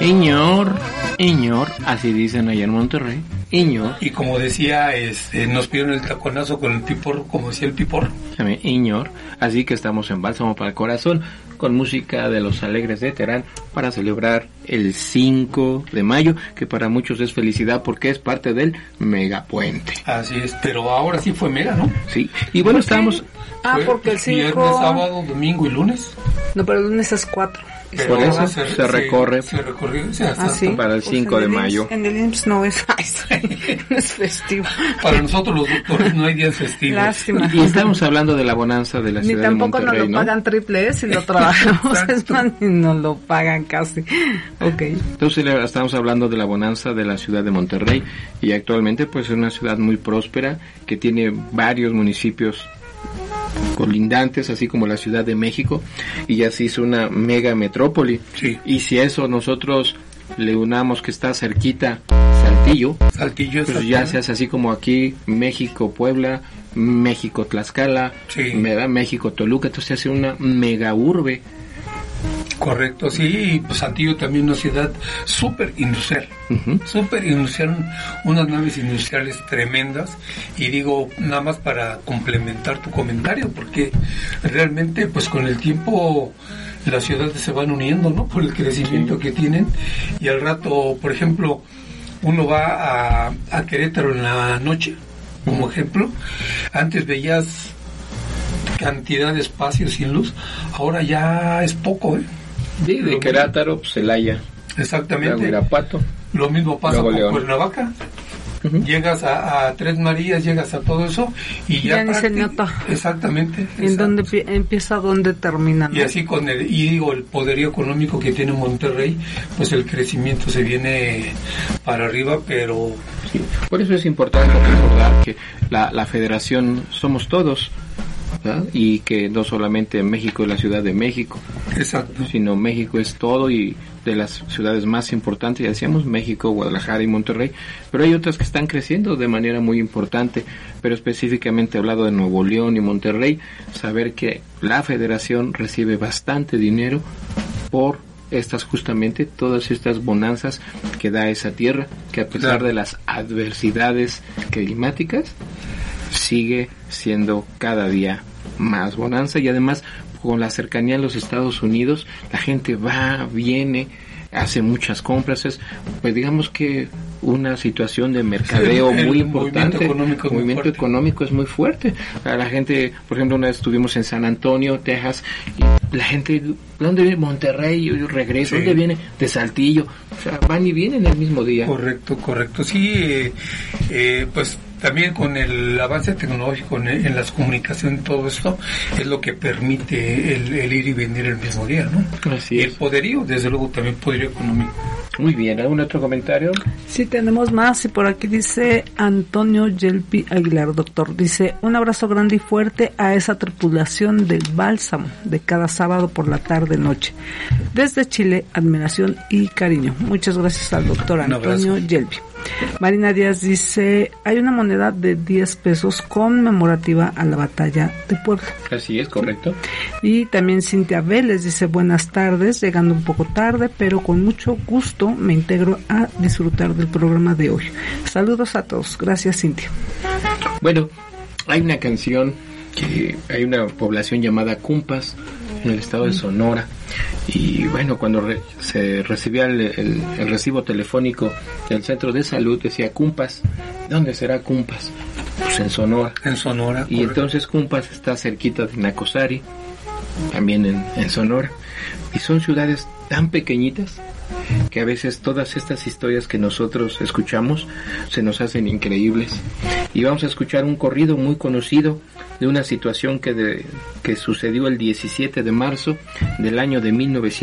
Iñor, así dicen allá en Monterrey. Iñor. Y como decía, nos pidieron el taconazo con el piporro, como decía el piporro. También Iñor. Así que estamos en Bálsamo para el Corazón, con música de Los Alegres de Terán, para celebrar el 5 de mayo, que para muchos es felicidad porque es parte del megapuente. Así es, pero ahora sí fue mega, ¿no? Sí, y bueno, estábamos... porque el 5... Viernes, sábado, domingo y lunes. No, pero el lunes es 4. Por eso se recorre ¿sí? Para el 5 de mayo. En el IMSS no es, no es festivo. Para nosotros los doctores no hay días festivos. Lástima. Y estamos hablando de la bonanza de la ciudad de Monterrey, Ni tampoco nos lo pagan triple si lo trabajamos. Es más, ni nos lo pagan casi. Okay. Entonces estamos hablando de la bonanza de la ciudad de Monterrey, y actualmente pues es una ciudad muy próspera que tiene varios municipios colindantes, así como la Ciudad de México, y ya se hizo una mega metrópoli. Sí. Y si eso nosotros le unamos que está cerquita Saltillo, pues ya se hace así como aquí México Puebla, México Tlaxcala, sí. México Toluca, entonces se hace una mega urbe. Correcto, sí, y pues Saltillo también una ciudad súper industrial, unas naves industriales tremendas, y digo, nada más para complementar tu comentario, porque realmente pues con el tiempo las ciudades se van uniendo, ¿no? Por el crecimiento que tienen, y al rato, por ejemplo, uno va a Querétaro en la noche, como ejemplo, antes veías cantidad de espacios sin luz, ahora ya es poco, Sí, de Querétaro, pues Celaya. Exactamente. Irapuato. Lo mismo pasa con León. Cuernavaca. Llegas a Tres Marías, llegas a todo eso y ya ni se nota. Exactamente. En donde empieza, donde termina, ¿no? Y así el poderío económico que tiene Monterrey, pues el crecimiento se viene para arriba, pero... Sí. Por eso es importante recordar que la federación somos todos, ¿verdad? Y que no solamente México es la Ciudad de México. Exacto. Sino México es todo, y de las ciudades más importantes, ya decíamos, México, Guadalajara y Monterrey, pero hay otras que están creciendo de manera muy importante, pero específicamente hablado de Nuevo León y Monterrey, saber que la federación recibe bastante dinero por justamente todas estas bonanzas que da esa tierra, que a pesar de las adversidades climáticas, sigue siendo cada día más bonanza, y además con la cercanía a los Estados Unidos, la gente va, viene, hace muchas compras, pues digamos que una situación de mercadeo muy importante. Movimiento económico es muy fuerte. La gente, por ejemplo, una vez estuvimos en San Antonio, Texas, y la gente, ¿dónde viene? Monterrey, yo regreso, ¿dónde viene? De Saltillo, o sea, van y vienen el mismo día. Correcto, sí, pues también con el avance tecnológico en las comunicaciones, todo esto es lo que permite el ir y venir el mismo día, ¿no? Así y es. El poderío, desde luego, también poderío económico. Muy bien, ¿algún otro comentario? Sí, tenemos más, y por aquí dice Antonio Yelpi Aguilar, doctor, dice: un abrazo grande y fuerte a esa tripulación del Bálsamo de cada sábado por la tarde-noche. Desde Chile, admiración y cariño. Muchas gracias al doctor Antonio Yelpi. Marina Díaz dice: hay una moneda de 10 pesos conmemorativa a la batalla de Puebla. Así es, correcto. Y también Cintia Vélez dice: buenas tardes, llegando un poco tarde, pero con mucho gusto me integro a disfrutar del programa de hoy. Saludos a todos. Gracias, Cintia. Bueno, hay una canción que hay una población llamada Cumpas en el estado de Sonora, y bueno, cuando se recibía el recibo telefónico del centro de salud, decía Cumpas. ¿Dónde será Cumpas? Pues en Sonora. En Sonora. Y correcto. Entonces Cumpas está cerquita de Nacosari, también en Sonora, y son ciudades tan pequeñitas que a veces todas estas historias que nosotros escuchamos se nos hacen increíbles. Y vamos a escuchar un corrido muy conocido de una situación que sucedió el 17 de marzo del año de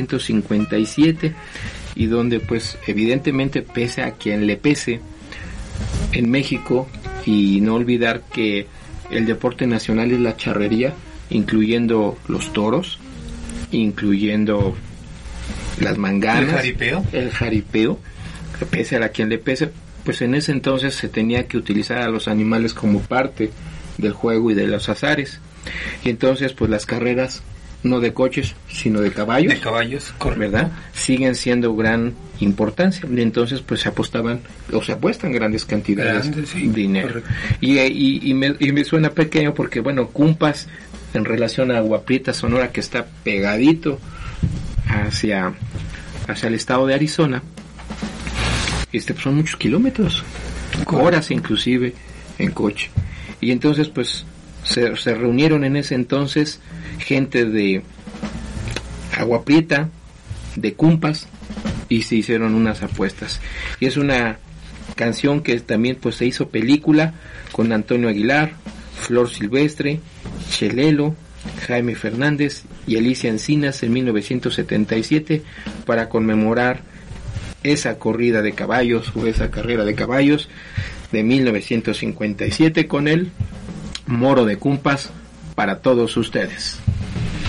1957, y donde pues evidentemente, pese a quien le pese, en México, y no olvidar que el deporte nacional es la charrería, incluyendo los toros, incluyendo las manganas, el jaripeo, que pese a quien le pese, pues en ese entonces se tenía que utilizar a los animales como parte del juego y de los azares. Y entonces pues las carreras no de coches, sino de caballos. De caballos, correcto. ¿Verdad? Siguen siendo gran importancia. Entonces, pues se apostaban, o se apuestan grandes cantidades de dinero. Y me suena pequeño porque, bueno, Cumpas, en relación a Agua Prieta, Sonora, que está pegadito hacia el estado de Arizona, pues son muchos kilómetros, horas inclusive en coche. Y entonces, pues, se reunieron en ese entonces gente de Agua Prieta, de Cumpas, y se hicieron unas apuestas. Y es una canción que también pues se hizo película con Antonio Aguilar, Flor Silvestre, Chelelo, Jaime Fernández y Alicia Encinas en 1977 para conmemorar esa corrida de caballos o esa carrera de caballos de 1957 con el Moro de Cumpas para todos ustedes.